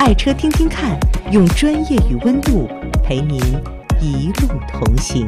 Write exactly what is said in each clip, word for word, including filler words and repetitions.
爱车听听看，用专业与温度陪您一路同行。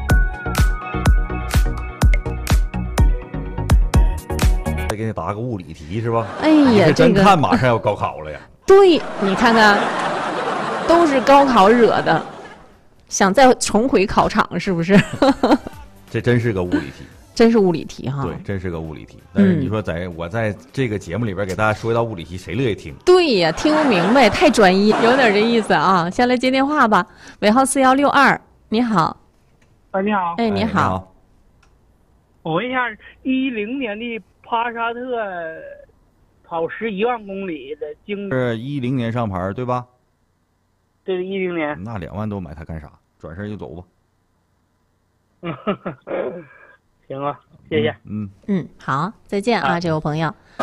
再给你答个物理题是吧？ 哎呀， 你真这个看马上要高考了呀！ 对，你看看，都是高考惹的，想再重回考场是不是？ 这真是个物理题。 真是物理题哈， 对，真是个物理题。但是你说在、嗯、我在这个节目里边给大家说一道物理题，谁乐意听？ 对呀，听不明白，太专业，有点这意思啊。先来接电话吧，尾号四幺六二，你好。 哎，你好。 哎，你好。 哎、好我问一下，一零年的帕萨特跑十一万公里的经是一零年上牌对吧？ 对，一零年。 那两万多买它干啥？转身就走吧。 行啊，谢谢。 嗯嗯, 嗯，好，再见啊，啊这位朋友。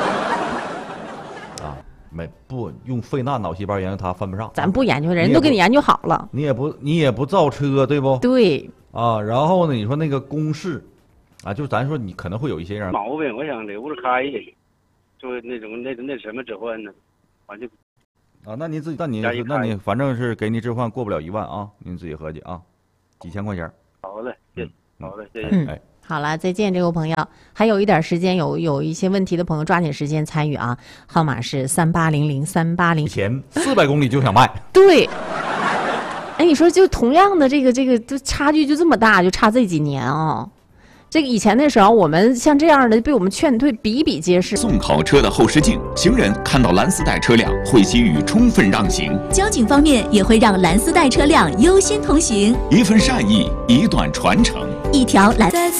啊，没不用费那脑细胞研究它犯不上。 咱不研究，人都给你研究好了。 你也不你也不造车对不？ 对。 啊，然后呢，你说那个公式，啊，就咱说你可能会有一些人毛病，我想留着开下去，就那种那那什么置换呢，完就。 啊，那您自己，那你那你反正是给你置换过不了一万啊，您自己合计啊，几千块钱。 好嘞，谢谢。好的，谢谢。 嗯， 哎， 好了，再见，这位朋友。还有一点时间，有有一些问题的朋友抓紧时间参与啊！号码是三八零零三八零。 前四百公里就想卖。 对。哎，你说就同样的这个这个，就差距就这么大，就差这几年啊、哦。这个以前那时候，我们像这样的被我们劝退比比皆是。 送考车的后视镜，行人看到蓝丝带车辆会给予充分让行， 交警方面也会让蓝丝带车辆优先通行。 一份善意，一段传承， 一条蓝。